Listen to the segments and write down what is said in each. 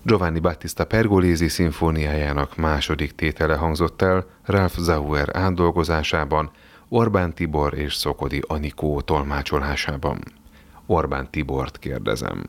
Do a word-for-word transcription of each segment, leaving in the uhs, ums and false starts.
Giovanni Battista Pergolesi szimfóniájának második tétele hangzott el Ralph Zauer átdolgozásában, Orbán Tibor és Szokodi Anikó tolmácsolásában. Orbán Tibort kérdezem.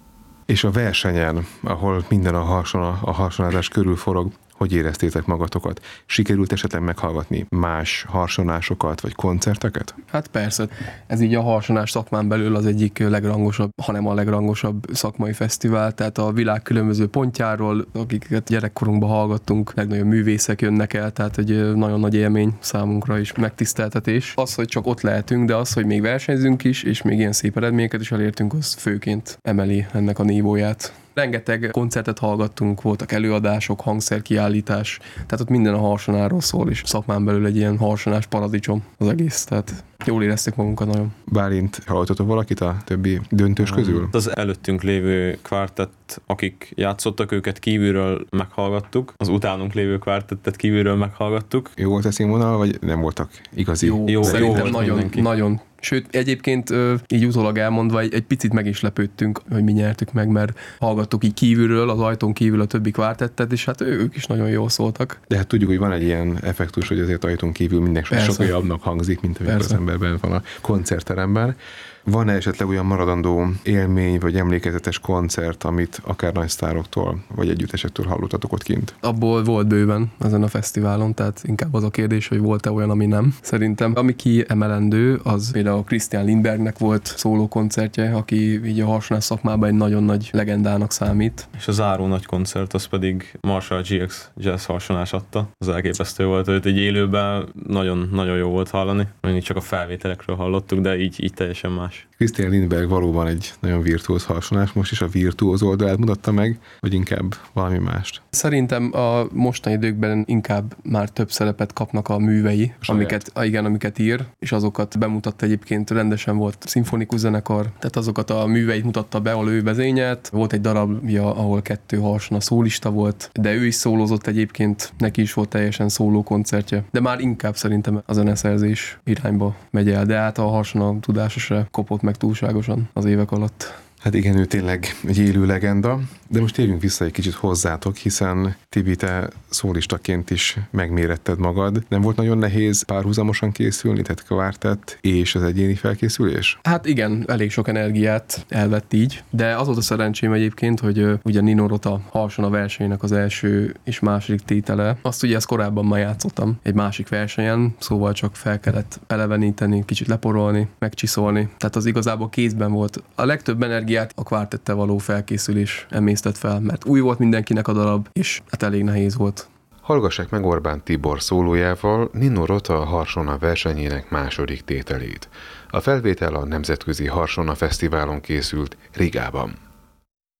És a versenyen, ahol minden a harsona, a harsonázás körül forog, hogy éreztétek magatokat? Sikerült esetleg meghallgatni más harsonásokat, vagy koncerteket? Hát persze. Ez így a harsonás szakmán belül az egyik legrangosabb, hanem a legrangosabb szakmai fesztivál, tehát a világ különböző pontjáról, akiket gyerekkorunkban hallgattunk, legnagyobb művészek jönnek el, tehát egy nagyon nagy élmény számunkra is, megtiszteltetés. Az, hogy csak ott lehetünk, de az, hogy még versenyzünk is, és még ilyen szép eredményeket is elértünk, az főként emeli ennek a nívóját. Rengeteg koncertet hallgattunk, voltak előadások, hangszerkiállítás, tehát ott minden a harsonáról szól, és szakmán belül egy ilyen harsonás paradicsom az egész, tehát jól érezték magunkat nagyon. Bálint, hallottatok valakit a többi döntős közül? Az előttünk lévő kvártett, akik játszottak, őket kívülről meghallgattuk, az utánunk lévő kvártettet kívülről meghallgattuk. Jó volt a színvonal, vagy nem voltak igazi? Jó, jó, szerintem jó nagyon, mindenki. nagyon. Sőt, egyébként így utólag elmondva egy, egy picit meg is lepődtünk, hogy mi nyertük meg, mert hallgattuk így kívülről, az ajtón kívül a többi kvártettet, és hát ők is nagyon jól szóltak. De hát tudjuk, hogy van egy ilyen effektus, hogy azért ajtón kívül minden sokkal jobbnak hangzik, mint amikor az emberben van a koncertteremben. Van-e esetleg olyan maradandó élmény, vagy emlékezetes koncert, amit akár nagy sztároktól, vagy együttesektől hallottatok ott kint? Abból volt bőven ezen a fesztiválon, tehát inkább az a kérdés, hogy volt-e olyan, ami nem. Szerintem, ami kiemelendő, az például Christian Lindbergnek volt szóló koncertje, aki így a harsonás szakmában egy nagyon nagy legendának számít. És a záró nagy koncert, az pedig Marshall gé iksz jazz harsonás adta. Az elképesztő volt, őt egy élőben nagyon, nagyon jó volt hallani. Mindig csak a felvételekről hallottuk, de így, így teljesen más. Christian Lindberg valóban egy nagyon virtuóz harsonás, most is a virtuóz oldalát mutatta meg, vagy inkább valami mást? Szerintem a mostani időkben inkább már több szerepet kapnak a művei, amiket, igen, amiket ír, és azokat bemutatta egyébként, rendesen volt szimfonikus zenekar, tehát azokat a műveit mutatta be, ahol ő vezényelt. Volt egy darabja, ahol kettő harsona szólista volt, de ő is szólózott egyébként, neki is volt teljesen szóló koncertje, de már inkább szerintem a zeneszerzés irányba megy el, de hát a harsona tudása se kopott meg túlságosan az évek alatt. Hát igen, ő tényleg egy élő legenda, de most térjünk vissza egy kicsit hozzátok, hiszen Tibi, te szólistaként is megméretted magad. Nem volt nagyon nehéz párhuzamosan készülni, tehát kvártett és az egyéni felkészülés? Hát igen, elég sok energiát elvett így, de az volt a szerencsém egyébként, hogy uh, ugye Nino Rota harsona versenynek az első és második tétele. Azt ugye ezt korábban már játszottam egy másik versenyen, szóval csak fel kellett eleveníteni, kicsit leporolni, megcsiszolni. Tehát az igazából kézben volt. A legtöbb energiát a kvártettel való felkészülés emésztett fel, mert új volt mindenkinek a darab, és hát elég nehéz volt. Hallgassák meg Orbán Tibor szólójával Nino Rota harsona versenyének második tételét. A felvétel a Nemzetközi Harsona Fesztiválon készült Rigában.